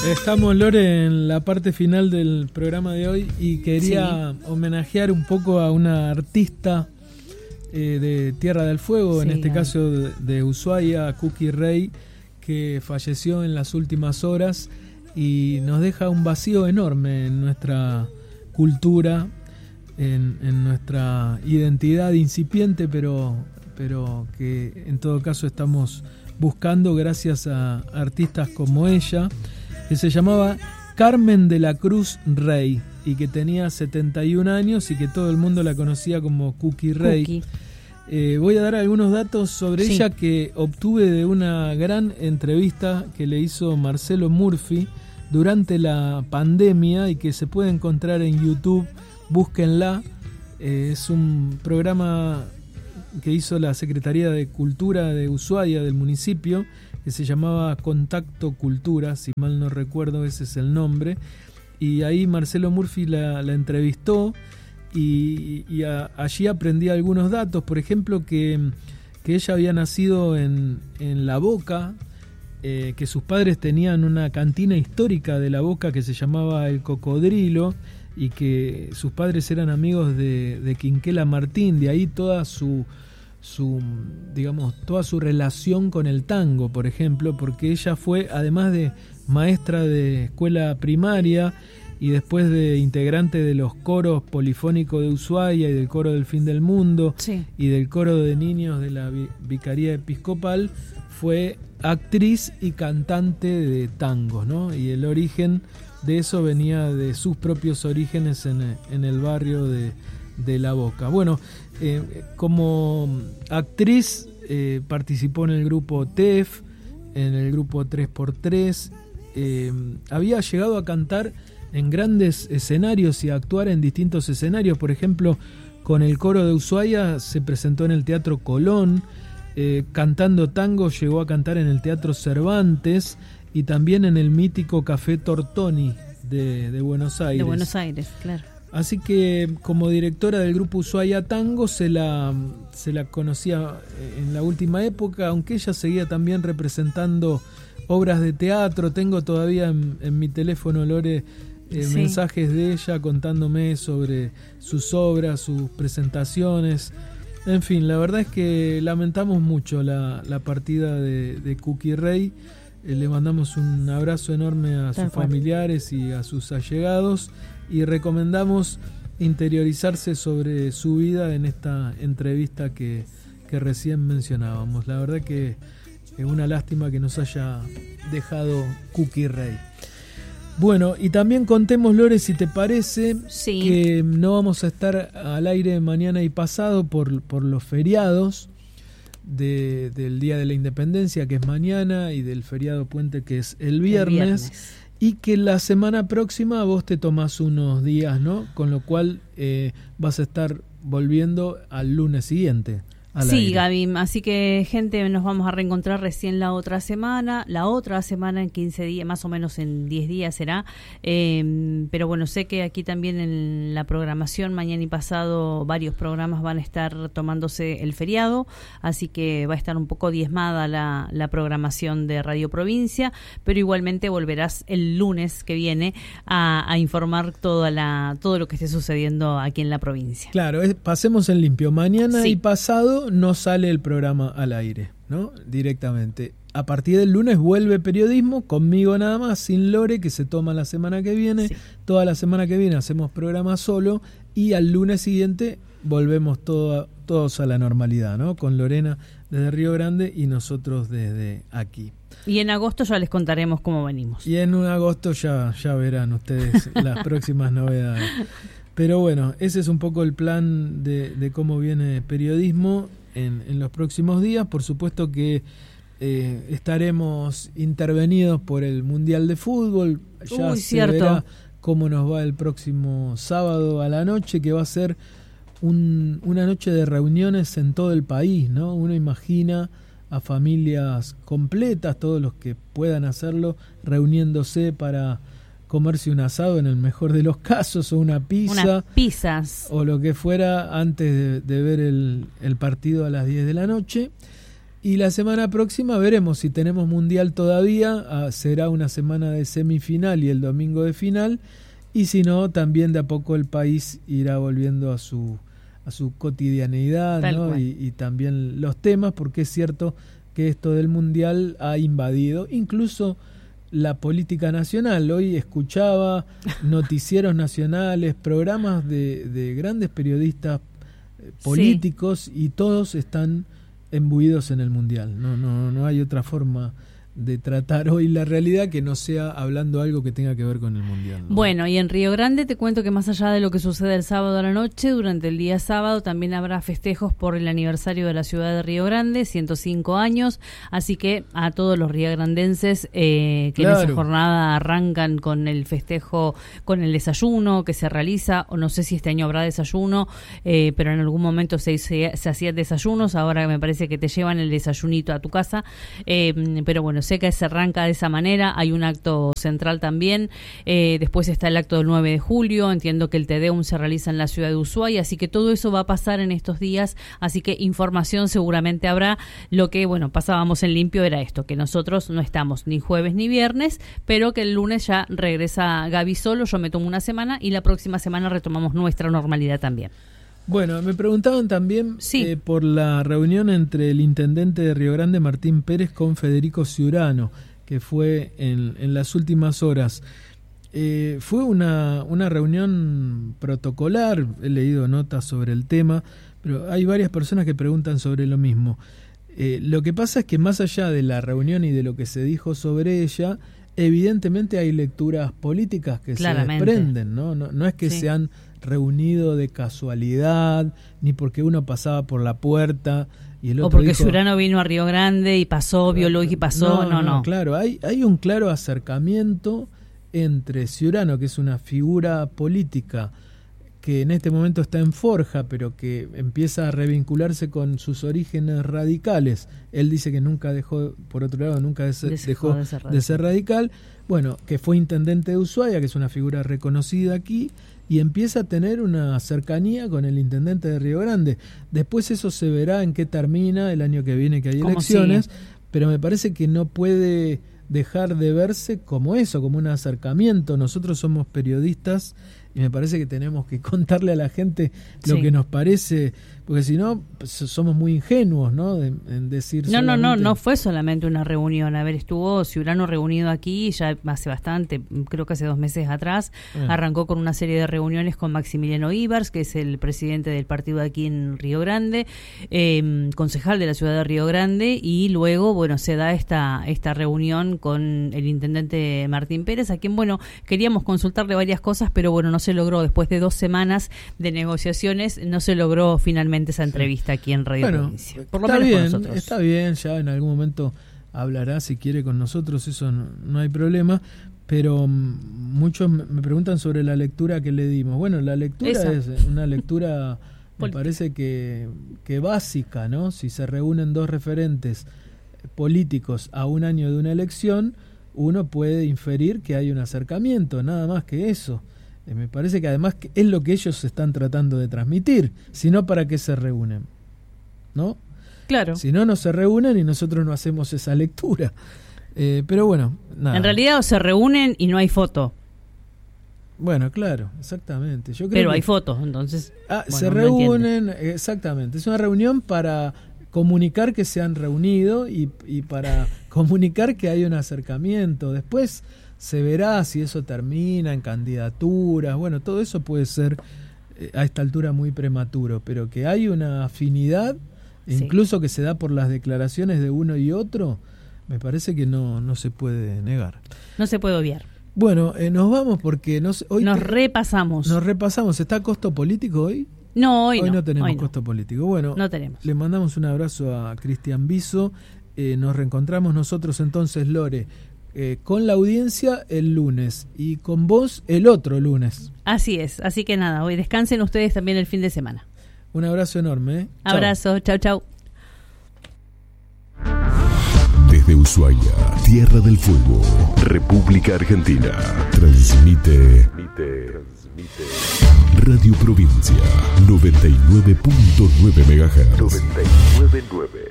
Estamos, Lore, en la parte final del programa de hoy y quería homenajear un poco a una artista de Tierra del Fuego, en este caso de Ushuaia, Cookie Rey, que falleció en las últimas horas y nos deja un vacío enorme en nuestra cultura, en nuestra identidad incipiente, pero que en todo caso estamos buscando gracias a artistas como ella, que se llamaba Carmen de la Cruz Rey y que tenía 71 años y que todo el mundo la conocía como Cookie Rey. Voy a dar algunos datos sobre ella que obtuve de una gran entrevista que le hizo Marcelo Murphy durante la pandemia y que se puede encontrar en YouTube, búsquenla. Es un programa que hizo la Secretaría de Cultura de Ushuaia, del municipio, que se llamaba Contacto Cultura, si mal no recuerdo, ese es el nombre, y ahí Marcelo Murphy la entrevistó y allí aprendí algunos datos, por ejemplo que ella había nacido en La Boca, que sus padres tenían una cantina histórica de La Boca que se llamaba El Cocodrilo y que sus padres eran amigos de Quinquela Martín, de ahí toda toda su relación con el tango, por ejemplo, porque ella fue, además de maestra de escuela primaria y después de integrante de los coros polifónicos de Ushuaia y del coro del Fin del Mundo y del coro de niños de la Vicaría Episcopal, fue actriz y cantante de tangos, ¿no? Y el origen de eso venía de sus propios orígenes en el barrio de La Boca. Bueno, como actriz participó en el grupo TEF, en el grupo 3x3, había llegado a cantar en grandes escenarios y a actuar en distintos escenarios. Por ejemplo, con el coro de Ushuaia se presentó en el Teatro Colón, cantando tango llegó a cantar en el Teatro Cervantes y también en el mítico Café Tortoni de Buenos Aires. De Buenos Aires, claro. Así que como directora del grupo Ushuaia Tango se la conocía en la última época, aunque ella seguía también representando obras de teatro. Tengo todavía en mi teléfono, Lore, mensajes de ella contándome sobre sus obras, sus presentaciones. En fin, la verdad es que lamentamos mucho la partida de Cookie Rey. Le mandamos un abrazo enorme a sus familiares y a sus allegados y recomendamos interiorizarse sobre su vida en esta entrevista que recién mencionábamos. La verdad que es una lástima que nos haya dejado Cookie Rey. Bueno, y también contemos, Lore, si te parece, que no vamos a estar al aire mañana y pasado por los feriados del Día de la Independencia, que es mañana, y del feriado puente, que es el viernes. Y que la semana próxima vos te tomás unos días, ¿no? Con lo cual vas a estar volviendo al lunes siguiente. Sí, Gaby, así que gente, nos vamos a reencontrar recién la otra semana en 15 días, más o menos en 10 días será, pero bueno, sé que aquí también en la programación mañana y pasado varios programas van a estar tomándose el feriado, así que va a estar un poco diezmada la programación de Radio Provincia, pero igualmente volverás el lunes que viene a informar todo lo que esté sucediendo aquí en la provincia. Claro, pasemos en limpio, mañana y pasado no sale el programa al aire, ¿no? Directamente. A partir del lunes vuelve periodismo, conmigo nada más, sin Lore, que se toma la semana que viene. Toda la semana que viene hacemos programa solo y al lunes siguiente volvemos todos a la normalidad, ¿no? Con Lorena desde Río Grande y nosotros desde aquí. Y en agosto ya les contaremos cómo venimos. Y en agosto ya verán ustedes las próximas novedades. Pero bueno, ese es un poco el plan de cómo viene periodismo en los próximos días. Por supuesto que estaremos intervenidos por el Mundial de Fútbol. Ya se verá cómo nos va el próximo sábado a la noche, que va a ser una noche de reuniones en todo el país, ¿no? Uno imagina a familias completas, todos los que puedan hacerlo, reuniéndose para comerse un asado en el mejor de los casos, o una pizza, unas pizzas o lo que fuera antes de ver el partido a las 10 de la noche. Y la semana próxima veremos si tenemos mundial todavía, será una semana de semifinal y el domingo de final, y si no, también de a poco el país irá volviendo a su cotidianeidad, ¿no? Y también los temas, porque es cierto que esto del mundial ha invadido incluso la política nacional. Hoy escuchaba noticieros nacionales, programas de grandes periodistas políticos, y todos están embuidos en el mundial. No hay otra forma de tratar hoy la realidad que no sea hablando algo que tenga que ver con el mundial, ¿no? Bueno, y en Río Grande te cuento que más allá de lo que sucede el sábado a la noche, durante el día sábado también habrá festejos por el aniversario de la ciudad de Río Grande, 105 años, así que a todos los riograndenses que en esa jornada arrancan con el festejo, con el desayuno que se realiza, o no sé si este año habrá desayuno, pero en algún momento se hacían desayunos, ahora me parece que te llevan el desayunito a tu casa, pero bueno, sé que se arranca de esa manera. Hay un acto central también, después está el acto del 9 de julio, entiendo que el Te Deum se realiza en la ciudad de Ushuaia, así que todo eso va a pasar en estos días, así que información seguramente habrá. Lo que, bueno, pasábamos en limpio era esto, que nosotros no estamos ni jueves ni viernes, pero que el lunes ya regresa Gaby solo, yo me tomo una semana y la próxima semana retomamos nuestra normalidad también. Bueno, me preguntaban también por la reunión entre el intendente de Río Grande, Martín Pérez, con Federico Ciurano, que fue en las últimas horas. Fue una reunión protocolar, he leído notas sobre el tema, pero hay varias personas que preguntan sobre lo mismo. Lo que pasa es que más allá de la reunión y de lo que se dijo sobre ella, evidentemente hay lecturas políticas que se desprenden, ¿no? No es que se han reunido de casualidad, ni porque uno pasaba por la puerta y el otro, o porque dijo, Ciurano vino a Río Grande y pasó, vio Luis y pasó. No. Claro, hay un claro acercamiento entre Ciurano, que es una figura política que en este momento está en forja, pero que empieza a revincularse con sus orígenes radicales. Él dice que nunca dejó, por otro lado, nunca dejó de ser radical. Bueno, que fue intendente de Ushuaia, que es una figura reconocida aquí, y empieza a tener una cercanía con el intendente de Río Grande. Después eso se verá en qué termina el año que viene, que hay elecciones, pero me parece que no puede dejar de verse como eso, como un acercamiento. Nosotros somos periodistas y me parece que tenemos que contarle a la gente lo que nos parece, porque si no, pues, somos muy ingenuos, ¿no? En decir No fue solamente una reunión. A ver, estuvo Ciurano reunido aquí ya hace bastante, creo que hace 2 meses atrás. Arrancó con una serie de reuniones con Maximiliano Ibars, que es el presidente del partido aquí en Río Grande, concejal de la ciudad de Río Grande, y luego, bueno, se da esta reunión con el intendente Martín Pérez, a quien, bueno, queríamos consultarle varias cosas, pero bueno, no se logró. Después de 2 semanas de negociaciones, no se logró finalmente esa entrevista aquí en Radio Provincia. Por lo menos con nosotros. Está bien, ya en algún momento hablará si quiere con nosotros, eso no hay problema, pero muchos me preguntan sobre la lectura que le dimos. Bueno, la lectura es una lectura, me parece que básica, ¿no? Si se reúnen 2 referentes políticos a un año de una elección, uno puede inferir que hay un acercamiento, nada más que eso. Me parece que además es lo que ellos están tratando de transmitir, si no, ¿para qué se reúnen? ¿No? Claro. Si no se reúnen y nosotros no hacemos esa lectura. Pero bueno, nada. En realidad se reúnen y no hay foto. Bueno, claro, exactamente. Yo creo pero hay fotos, entonces. Se reúnen, exactamente. Es una reunión para comunicar que se han reunido y para comunicar que hay un acercamiento. Después se verá si eso termina en candidaturas. Bueno, todo eso puede ser a esta altura muy prematuro, pero que hay una afinidad, incluso que se da por las declaraciones de uno y otro, me parece que no se puede negar. No se puede obviar. Bueno, nos vamos porque hoy repasamos. Nos repasamos. ¿Está costo político hoy? No, hoy no tenemos costo político. Bueno, no tenemos. Le mandamos un abrazo a Cristian Biso. Nos reencontramos nosotros entonces, Lore, con la audiencia el lunes y con vos el otro lunes. Así es, así que nada, hoy descansen ustedes también el fin de semana. Un abrazo enorme. Abrazo, chau. Desde Ushuaia, Tierra del Fuego, República Argentina, transmite Radio Provincia 99.9 MHz. 99.9